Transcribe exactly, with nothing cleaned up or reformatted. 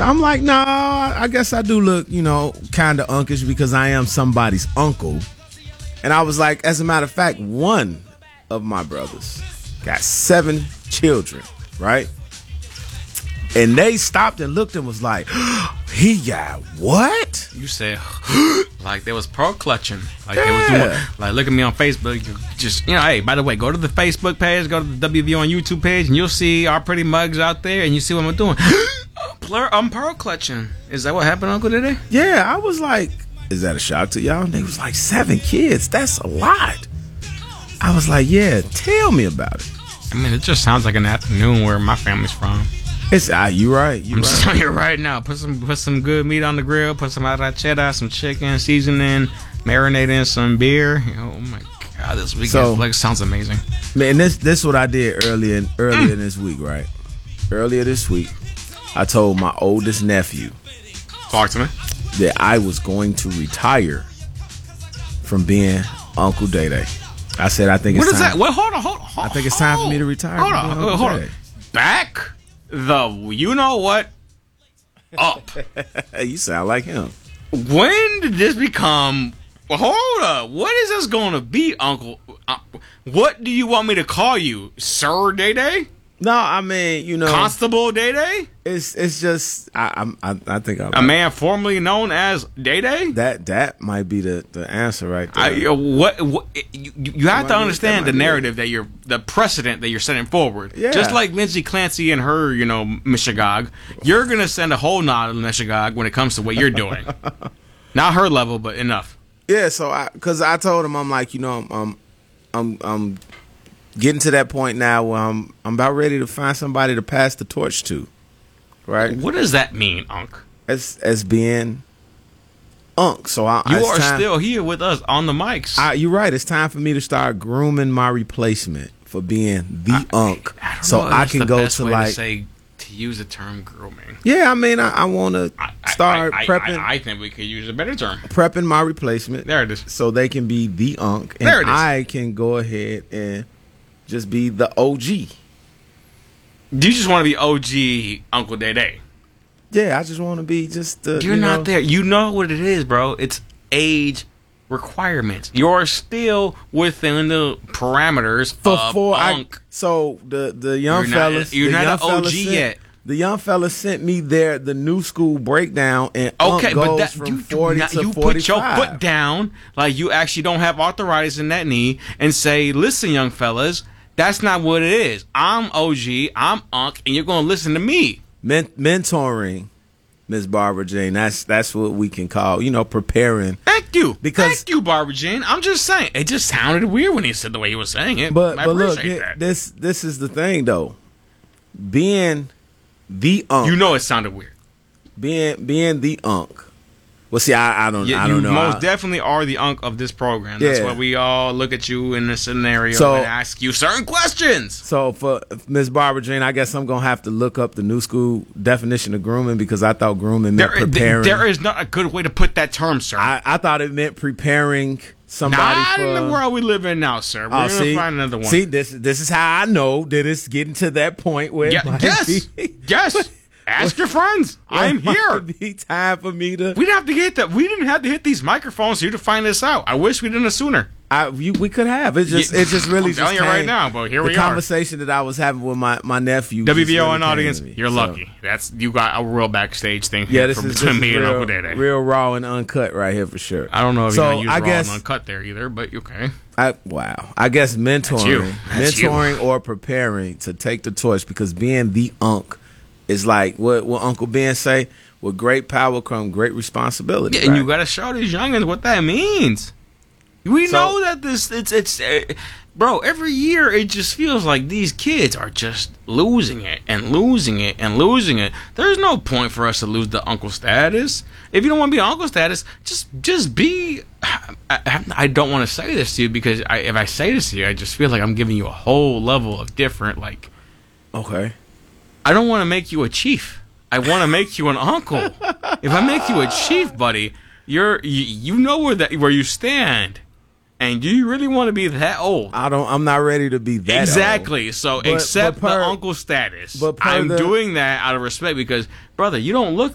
I'm like, no, I guess I do look, you know, kind of unkish because I am somebody's uncle. And I was like, as a matter of fact, one of my brothers got seven children, right? And they stopped and looked and was like, he got what? You said, like they was pearl clutching. Like yeah. they was doing, like look at me on Facebook. You just, you know, hey, by the way, go to the Facebook page, go to the W V O on YouTube page, and you'll see our pretty mugs out there, and you see what I'm doing. I'm pearl clutching. Is that what happened, Uncle, today? Yeah, I was like, is that a shock to y'all? And they was like, seven kids, that's a lot. I was like, yeah, tell me about it. I mean, it just sounds like an afternoon where my family's from. It's ah, you right. You I'm right. just telling you right now. Put some put some good meat on the grill. Put some out of cheddar, some chicken, seasoning, marinate in some beer. Oh my God, this weekend so, like sounds amazing. Man, this this is what I did earlier in, earlier mm. this week, right? Earlier this week, I told my oldest nephew, talk to me, that I was going to retire from being Uncle Day Day. I said I think it's what is time. that? Well, hold on, hold on. Hold, I think it's time hold, for me to retire. Hold on, hold on. Hold on. Back the you know what up. You sound like him. When did this become? Well, hold up. What is this going to be, Uncle? Uh, what do you want me to call you, Sir Day Day? No, I mean, you know, Constable Day Day. It's it's just I I'm, I I think I'm, a man formerly known as Day Day. That that might be the, the answer right there. I, what, what you, you have to understand the narrative that you're the precedent that you're setting forward. Yeah. Just like Lindsay Clancy and her, you know, Michigog, you're gonna send a whole nod of Michigog when it comes to what you're doing. Not her level, but enough. Yeah. So I because I told him I'm like you know I'm I'm I'm. I'm getting to that point now where I'm I'm about ready to find somebody to pass the torch to, right? What does that mean, Unc? As as being Unc. So I, you it's are time, still here with us on the mics. I, you're right. It's time for me to start grooming my replacement for being the I, Unc, I, I so I can go to like to say to use the term grooming. Yeah, I mean I, I want to start I, I, prepping. I, I think we could use a better term. Prepping my replacement. There it is. So they can be the Unc, and there it is. I can go ahead and just be the O G. You just want to be O G Uncle Day Day. Yeah, I just want to be just the. You're you not know, there. You know what it is, bro. It's age requirements. You're still within the parameters Before of I, Unc. So the the young you're fellas, not, you're the not young an O G sent, yet. The young fella sent me there the new school breakdown, and okay, Unc but goes that from you forty not, to you forty-five. put your foot down like you actually don't have arthritis in that knee, and say, "Listen, young fellas, that's not what it is. I'm O G, I'm Unc, and you're gonna listen to me." Men- mentoring, Miss Barbara Jane. That's that's what we can call, you know, preparing. Thank you, because thank you, Barbara Jane. I'm just saying, it just sounded weird when he said the way he was saying it. But I but look, appreciate it, that. this this is the thing though. Being the Unc, you know, it sounded weird. Being being the Unc. Well, see, I, I don't yeah, I don't you know. most I, definitely are the Unc of this program. That's yeah. why we all look at you in a scenario so, and ask you certain questions. So for Miss Barbara Jane, I guess I'm gonna have to look up the new school definition of grooming because I thought grooming meant there, preparing. There is not a good way to put that term, sir. I, I thought it meant preparing somebody. Not for, in the world we live in now, sir. We're oh, gonna see, find another one. See, this this is how I know that it's getting to that point where yeah, it might yes, be, yes. Ask your friends. I'm here. Be time for me to. We didn't have to get that. We didn't have to hit these microphones for you to find this out. I wish we didn't have sooner. I you, we could have. It just yeah, it just really I'm telling just you came, right now, but here the we are. The conversation that I was having with my, my nephew. W B O really and audience, me, you're so. lucky. That's you got a real backstage thing. Yeah, here this from is, between this me is and real, Uncle Day Day. Real raw and uncut right here for sure. I don't know if so you're gonna use I raw guess, and uncut there either, but okay. I wow. I guess mentoring, That's mentoring you. or preparing to take the torch because being the Unc is like what what Uncle Ben say. With great power come great responsibility. Yeah, and right? you got to show these youngins what that means. We so, know that this it's it's uh, bro. Every year it just feels like these kids are just losing it and losing it and losing it. There's no point for us to lose the uncle status. If you don't want to be uncle status, just just be. I, I don't want to say this to you because I, if I say this to you, I just feel like I'm giving you a whole level of different like. Okay. I don't want to make you a chief. I want to make you an uncle. If I make you a chief, buddy, you're you, you know where that where you stand, and do you really want to be that old? I don't. I'm not ready to be that exactly. old. So but, accept but per, the uncle status. But I'm the, doing that out of respect because, brother, you don't look